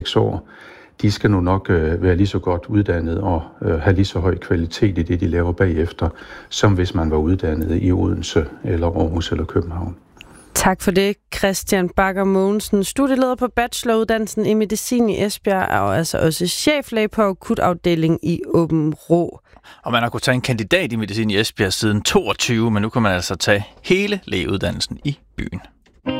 5-6 år, de skal nu nok være lige så godt uddannet og have lige så høj kvalitet i det, de laver bagefter, som hvis man var uddannet i Odense eller Aarhus eller København. Tak for det, Christian Bakker Mogensen, studieleder på bacheloruddannelsen i medicin i Esbjerg, og altså også cheflæge på akutafdeling i Aabenraa. Og man har kunnet tage en kandidat i medicin i Esbjerg siden 22, men nu kan man altså tage hele lægeuddannelsen i byen.